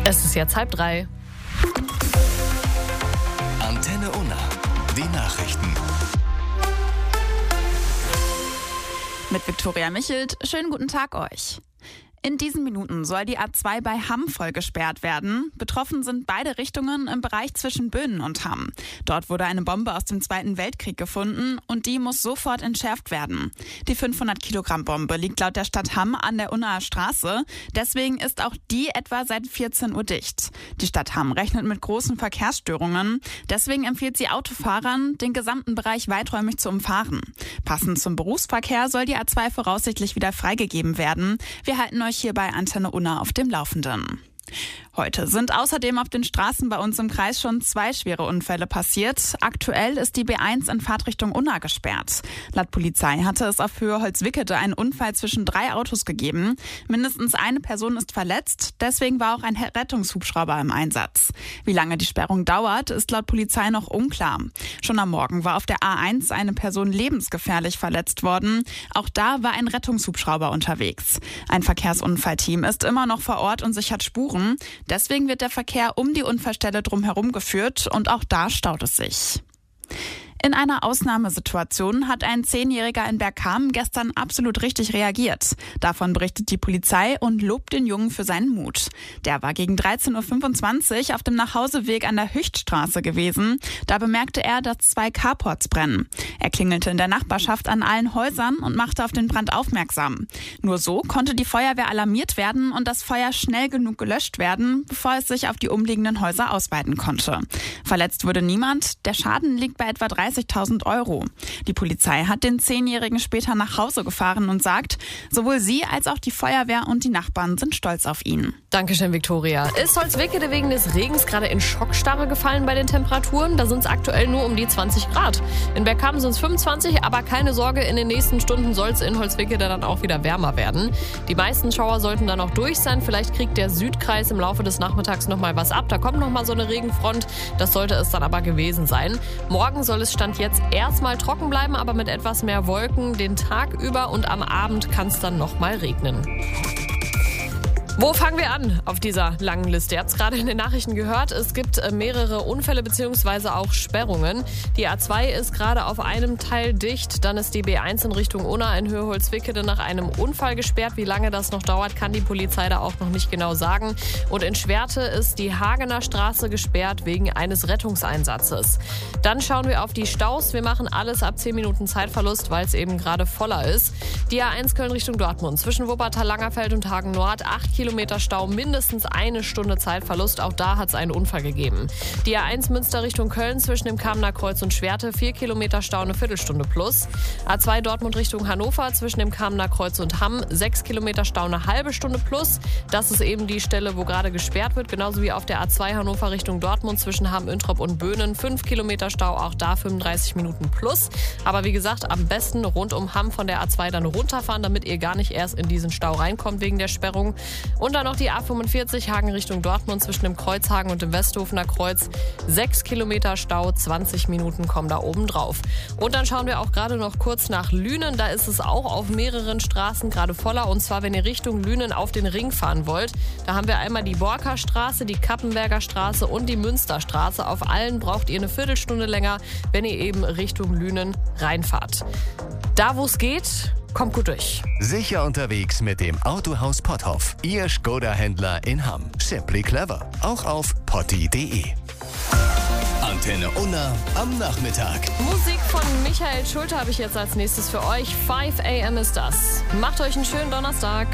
Es ist jetzt 2:30. Antenne Unna, die Nachrichten. Mit Viktoria Michelt, schönen guten Tag euch. In diesen Minuten soll die A2 bei Hamm voll gesperrt werden. Betroffen sind beide Richtungen im Bereich zwischen Böhnen und Hamm. Dort wurde eine Bombe aus dem Zweiten Weltkrieg gefunden und die muss sofort entschärft werden. Die 500-Kilogramm-Bombe liegt laut der Stadt Hamm an der Unnaer Straße. Deswegen ist auch die etwa seit 14 Uhr dicht. Die Stadt Hamm rechnet mit großen Verkehrsstörungen. Deswegen empfiehlt sie Autofahrern, den gesamten Bereich weiträumig zu umfahren. Passend zum Berufsverkehr soll die A2 voraussichtlich wieder freigegeben werden. Wir halten euch hier bei Antenne Unna auf dem Laufenden. Heute sind außerdem auf den Straßen bei uns im Kreis schon 2 schwere Unfälle passiert. Aktuell ist die B1 in Fahrtrichtung Unna gesperrt. Laut Polizei hatte es auf Höhe Holzwickede einen Unfall zwischen 3 Autos gegeben. Mindestens eine Person ist verletzt, deswegen war auch ein Rettungshubschrauber im Einsatz. Wie lange die Sperrung dauert, ist laut Polizei noch unklar. Schon am Morgen war auf der A1 eine Person lebensgefährlich verletzt worden. Auch da war ein Rettungshubschrauber unterwegs. Ein Verkehrsunfallteam ist immer noch vor Ort und sichert Spuren. Deswegen wird der Verkehr um die Unfallstelle drumherum geführt und auch da staut es sich. In einer Ausnahmesituation hat ein 10-Jähriger in Bergkamen gestern absolut richtig reagiert. Davon berichtet die Polizei und lobt den Jungen für seinen Mut. Der war gegen 13.25 Uhr auf dem Nachhauseweg an der Hüchtstraße gewesen. Da bemerkte er, dass 2 Carports brennen. Er klingelte in der Nachbarschaft an allen Häusern und machte auf den Brand aufmerksam. Nur so konnte die Feuerwehr alarmiert werden und das Feuer schnell genug gelöscht werden, bevor es sich auf die umliegenden Häuser ausweiten konnte. Verletzt wurde niemand. Der Schaden liegt bei etwa 30.000 Euro. Die Polizei hat den 10-Jährigen später nach Hause gefahren und sagt, sowohl sie als auch die Feuerwehr und die Nachbarn sind stolz auf ihn. Dankeschön, Viktoria. Ist Holzwickede wegen des Regens gerade in Schockstarre gefallen bei den Temperaturen? Da sind es aktuell nur um die 20 Grad. In Bergkamen sind es 25, aber keine Sorge, in den nächsten Stunden soll es in Holzwickede dann auch wieder wärmer werden. Die meisten Schauer sollten dann auch durch sein. Vielleicht kriegt der Südkreis im Laufe des Nachmittags noch mal was ab. Da kommt noch mal so eine Regenfront. Das sollte es dann aber gewesen sein. Morgen soll es Stand jetzt erstmal trocken bleiben, aber mit etwas mehr Wolken den Tag über und am Abend kann es dann noch mal regnen. Wo fangen wir an auf dieser langen Liste? Ihr habt es gerade in den Nachrichten gehört, es gibt mehrere Unfälle bzw. auch Sperrungen. Die A2 ist gerade auf einem Teil dicht, dann ist die B1 in Richtung Unna in Höhe Holzwickede nach einem Unfall gesperrt. Wie lange das noch dauert, kann die Polizei da auch noch nicht genau sagen. Und in Schwerte ist die Hagener Straße gesperrt wegen eines Rettungseinsatzes. Dann schauen wir auf die Staus. Wir machen alles ab 10 Minuten Zeitverlust, weil es eben gerade voller ist. Die A1 Köln Richtung Dortmund zwischen Wuppertal, Langerfeld und Hagen Nord 8 Kilometer Stau, mindestens 1 Stunde Zeitverlust. Auch da hat es einen Unfall gegeben. Die A1 Münster Richtung Köln zwischen dem Kamener Kreuz und Schwerte 4 Kilometer Stau, eine Viertelstunde plus. A2 Dortmund Richtung Hannover zwischen dem Kamener Kreuz und Hamm 6 Kilometer Stau, eine halbe Stunde plus. Das ist eben die Stelle, wo gerade gesperrt wird. Genauso wie auf der A2 Hannover Richtung Dortmund zwischen Hamm, Üntrop und Böhnen 5 Kilometer Stau, auch da 35 Minuten plus. Aber wie gesagt, am besten rund um Hamm von der A2 dann runterfahren, damit ihr gar nicht erst in diesen Stau reinkommt wegen der Sperrung. Und dann noch die A45 Hagen Richtung Dortmund zwischen dem Kreuzhagen und dem Westhofener Kreuz. 6 Kilometer Stau, 20 Minuten kommen da oben drauf. Und dann schauen wir auch gerade noch kurz nach Lünen. Da ist es auch auf mehreren Straßen gerade voller. Und zwar, wenn ihr Richtung Lünen auf den Ring fahren wollt. Da haben wir einmal die Borker Straße, die Kappenberger Straße und die Münsterstraße. Auf allen braucht ihr eine Viertelstunde länger, wenn ihr eben Richtung Lünen reinfahrt. Da, wo es geht, kommt gut durch. Sicher unterwegs mit dem Autohaus Potthoff. Ihr Skoda-Händler in Hamm. Simply clever. Auch auf potti.de. Antenne Unna am Nachmittag. Musik von Michael Schulte habe ich jetzt als nächstes für euch. 5 AM ist das. Macht euch einen schönen Donnerstag.